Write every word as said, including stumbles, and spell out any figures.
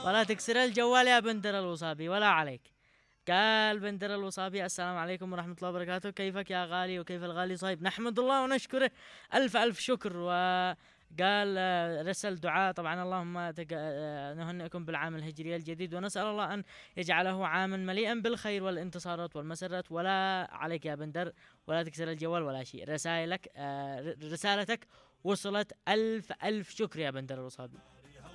ولا تكسر الجوال يا بندر الوصابي ولا عليك. قال بندر الوصابي: السلام عليكم ورحمة الله وبركاته، كيفك يا غالي وكيف الغالي صايب؟ نحمد الله ونشكره ألف ألف شكر. وقال آه، رسل دعاء طبعا: اللهم تق... آه، نهنئكم بالعام الهجري الجديد، ونسأل الله أن يجعله عاما مليئا بالخير والانتصارات والمسرات. ولا عليك يا بندر، ولا تكسر الجوال ولا شيء. رسائلك آه، رسالتك وصلت. ألف ألف شكر يا بندر الوصابي.